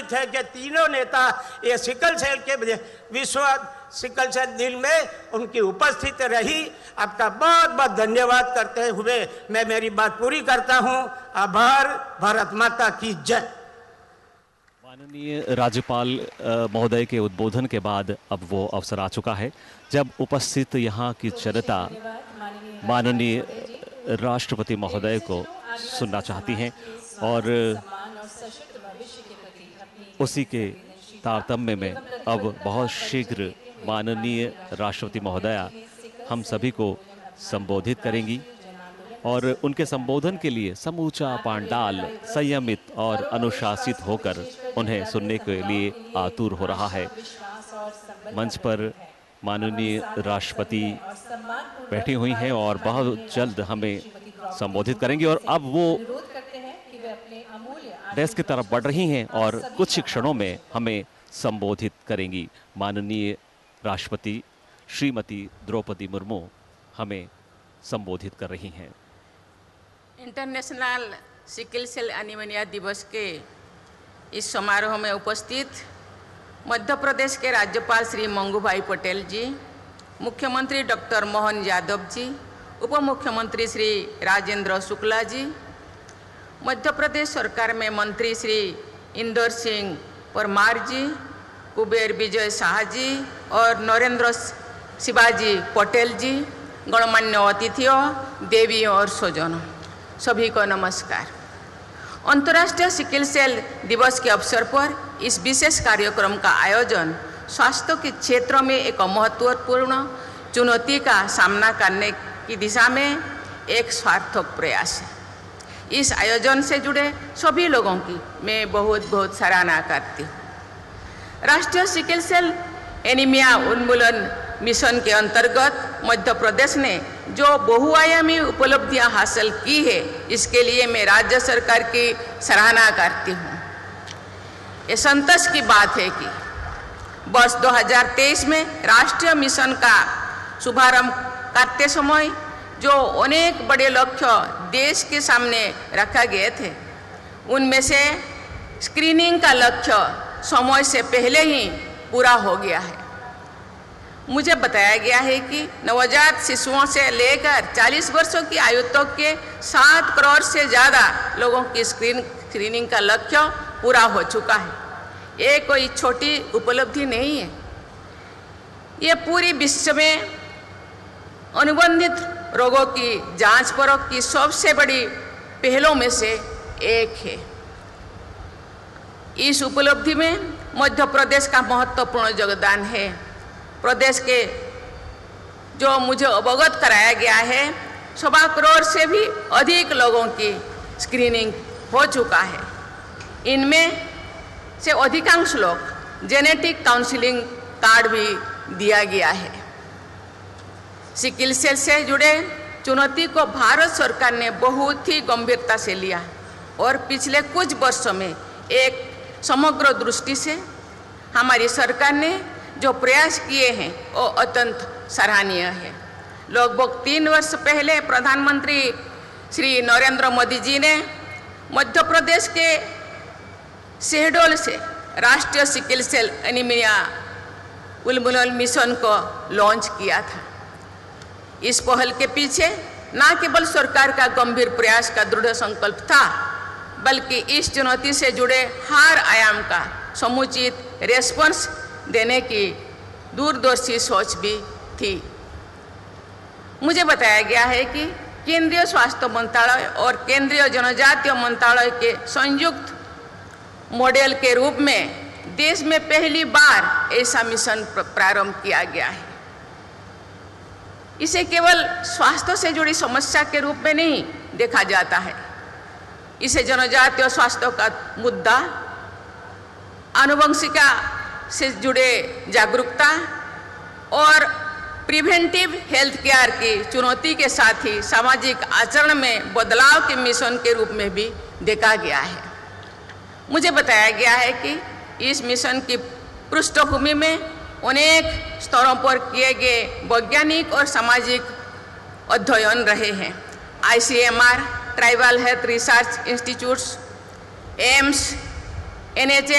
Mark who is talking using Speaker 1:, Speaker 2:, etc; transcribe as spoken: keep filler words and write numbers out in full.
Speaker 1: आनंदित है कि तीनों नेता ये सिकल सेल के विश्व सिकल सेल दिन में उनकी उपस्थिति रही। आपका बहुत बहुत धन्यवाद करते हुए मैं मेरी बात पूरी करता हूं। आभार। भारत माता की जय।
Speaker 2: माननीय राज्यपाल महोदय के उद्बोधन के बाद अब वो अवसर आ चुका है जब उपस्थित यहाँ की जनता माननीय राष्ट्रपति महोदय को सुनना चाहती हैं और उसी के तारतम्य में अब बहुत शीघ्र माननीय राष्ट्रपति महोदया हम सभी को संबोधित करेंगी और उनके संबोधन के लिए समूचा पांडाल संयमित और अनुशासित होकर उन्हें सुनने के लिए आतुर हो रहा है। मंच पर माननीय राष्ट्रपति बैठी हुई हैं और बहुत जल्द हमें संबोधित करेंगी और अब वो डेस्क की तरफ बढ़ रही हैं और कुछ क्षणों में हमें संबोधित करेंगी। माननीय राष्ट्रपति श्रीमती द्रौपदी मुर्मू हमें संबोधित कर रही हैं।
Speaker 3: इंटरनेशनल सिकल सेल एनीमिया दिवस के इस समारोह में उपस्थित मध्य प्रदेश के राज्यपाल श्री मंगूभाई पटेल जी, मुख्यमंत्री डॉक्टर मोहन यादव जी, उप मुख्यमंत्री श्री राजेंद्र शुक्ला जी, मध्य प्रदेश सरकार में मंत्री श्री इंदर सिंह परमार जी, कुबेर विजय शाह जी और नरेंद्र शिवाजी पटेल जी, गणमान्य अतिथियों, देवियों और स्वजनों, सभी को नमस्कार। अंतर्राष्ट्रीय सिकल सेल दिवस के अवसर पर इस विशेष कार्यक्रम का आयोजन स्वास्थ्य के क्षेत्र में एक महत्वपूर्ण चुनौती का सामना करने की दिशा में एक सार्थक प्रयास है। इस आयोजन से जुड़े सभी लोगों की मैं बहुत बहुत सराहना करती हूँ। राष्ट्रीय सिकल सेल एनीमिया उन्मूलन मिशन के अंतर्गत मध्य प्रदेश ने जो बहुआयामी उपलब्धियां हासिल की है, इसके लिए मैं राज्य सरकार की सराहना करती हूँ। ये संतोष की बात है कि वर्ष दो हज़ार तेईस में राष्ट्रीय मिशन का शुभारंभ करते समय जो अनेक बड़े लक्ष्य देश के सामने रखा गए थे, उनमें से स्क्रीनिंग का लक्ष्य समय से पहले ही पूरा हो गया है। मुझे बताया गया है कि नवजात शिशुओं से लेकर चालीस वर्षों की आयु तक के सात करोड़ से ज़्यादा लोगों की स्क्रीन स्क्रीनिंग का लक्ष्य पूरा हो चुका है। ये कोई छोटी उपलब्धि नहीं है। ये पूरी विश्व में अनुबंधित रोगों की जांच परख की सबसे बड़ी पहलों में से एक है। इस उपलब्धि में मध्य प्रदेश का महत्वपूर्ण योगदान है। प्रदेश के जो मुझे अवगत कराया गया है, सवा करोड़ से भी अधिक लोगों की स्क्रीनिंग हो चुका है। इनमें से अधिकांश लोग जेनेटिक काउंसलिंग कार्ड भी दिया गया है। सिकल सेल से जुड़े चुनौती को भारत सरकार ने बहुत ही गंभीरता से लिया और पिछले कुछ वर्षों में एक समग्र दृष्टि से हमारी सरकार ने जो प्रयास किए हैं वो अत्यंत सराहनीय है। लगभग तीन वर्ष पहले प्रधानमंत्री श्री नरेंद्र मोदी जी ने मध्य प्रदेश के शहडोल से राष्ट्रीय सिकल सेल एनीमिया उन्मूलन मिशन को लॉन्च किया था। इस पहल के पीछे न केवल सरकार का गंभीर प्रयास का दृढ़ संकल्प था, बल्कि इस चुनौती से जुड़े हर आयाम का समुचित रेस्पॉन्स देने की दूरदर्शी सोच भी थी। मुझे बताया गया है कि केंद्रीय स्वास्थ्य मंत्रालय और केंद्रीय जनजातीय मंत्रालय के संयुक्त मॉडल के रूप में देश में पहली बार ऐसा मिशन प्रारंभ किया गया है। इसे केवल स्वास्थ्य से जुड़ी समस्या के रूप में नहीं देखा जाता है। इसे जनजातीय स्वास्थ्य का मुद्दा, आनुवंशिकता से जुड़े जागरूकता और प्रिवेंटिव हेल्थ केयर की चुनौती के साथ ही सामाजिक आचरण में बदलाव के मिशन के रूप में भी देखा गया है। मुझे बताया गया है कि इस मिशन की पृष्ठभूमि में अनेक स्तरों पर किए गए वैज्ञानिक और सामाजिक अध्ययन रहे हैं। आई C M R, tribal health research institutes, AIIMS, N H